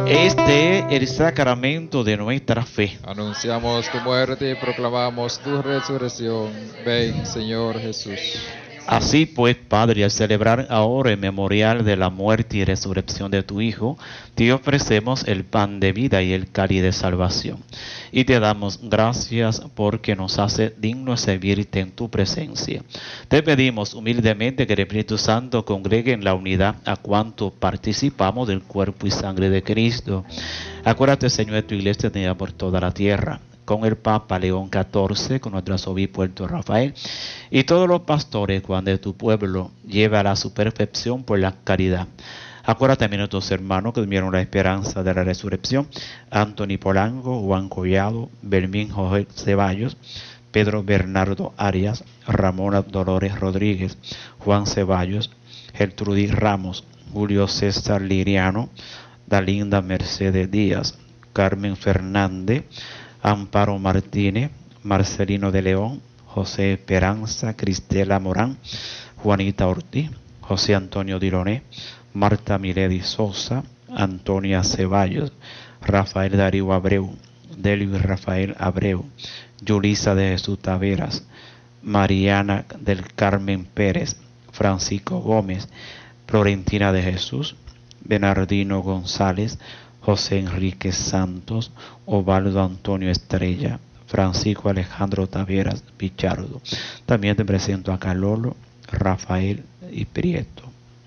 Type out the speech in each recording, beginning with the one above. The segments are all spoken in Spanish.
Este es el sacramento de nuestra fe. Anunciamos tu muerte y proclamamos tu resurrección. Ven, Señor Jesús. Así pues, Padre, al celebrar ahora el memorial de la muerte y resurrección de tu Hijo, te ofrecemos el pan de vida y el cáliz de salvación. Y te damos gracias porque nos hace dignos servirte en tu presencia. Te pedimos humildemente que el Espíritu Santo congregue en la unidad a cuanto participamos del cuerpo y sangre de Cristo. Acuérdate, Señor, de tu iglesia tenida por toda la tierra, con el Papa León XIV, con nuestro arzobispo Puerto Rafael, y todos los pastores cuando tu pueblo lleva a su perfección por la caridad. Acuérdate también de nuestros hermanos que durmieron la esperanza de la resurrección: Anthony Polanco, Juan Collado, Belmín Jorge Ceballos, Pedro Bernardo Arias, Ramona Dolores Rodríguez, Juan Ceballos, Gertrudis Ramos, Julio César Liriano, Dalinda Mercedes Díaz, Carmen Fernández, Amparo Martínez, Marcelino de León, José Esperanza, Cristela Morán, Juanita Ortiz, José Antonio Dironé, Marta Milady Sosa, Antonia Ceballos, Rafael Darío Abreu, Delio Rafael Abreu, Yulisa de Jesús Taveras, Mariana del Carmen Pérez, Francisco Gómez, Florentina de Jesús, Bernardino González, José Enrique Santos, Ovaldo Antonio Estrella, Francisco Alejandro Taveras Pichardo. También te presento a Calolo, Rafael y Prieto.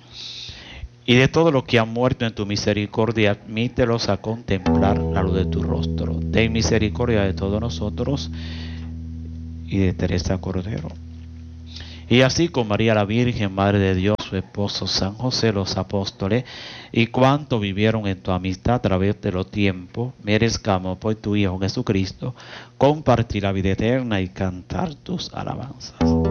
Y de todos los que han muerto en tu misericordia, admítelos a contemplar la luz de tu rostro. Ten misericordia de todos nosotros y de Teresa Cordero. Y así con María la Virgen, Madre de Dios, su esposo San José, los apóstoles, y cuanto vivieron en tu amistad a través de los tiempos, merezcamos por tu Hijo Jesucristo compartir la vida eterna y cantar tus alabanzas.